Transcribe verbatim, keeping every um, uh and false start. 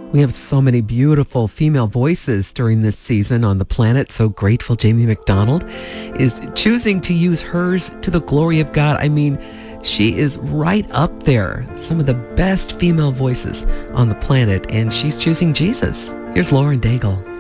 We have so many beautiful female voices during this season on the planet. So grateful Jamie McDonald is choosing to use hers to the glory of God. I mean, she is right up there, some of the best female voices on the planet, and she's choosing Jesus. Here's Lauren Daigle.